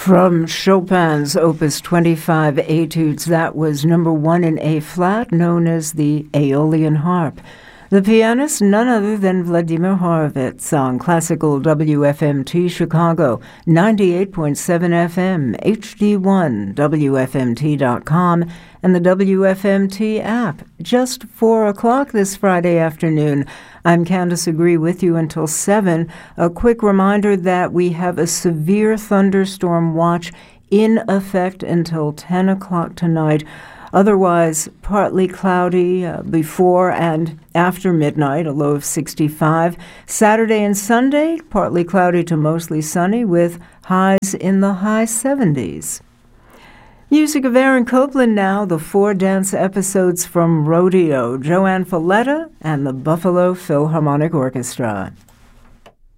From Chopin's Opus 25 Etudes, that was number 1 in A-flat, known as the Aeolian Harp. The pianist, none other than Vladimir Horowitz, on classical WFMT Chicago, 98.7 FM, HD1, WFMT.com, and the WFMT app. Just 4 o'clock this Friday afternoon. I'm Candace Agree with you until 7. A quick reminder that we have a severe thunderstorm watch in effect until 10 o'clock tonight. Otherwise, partly cloudy before and after midnight, a low of 65. Saturday and Sunday, partly cloudy to mostly sunny with highs in the high 70s. Music of Aaron Copland now, the 4 dance episodes from Rodeo, Joanne Falletta and the Buffalo Philharmonic Orchestra.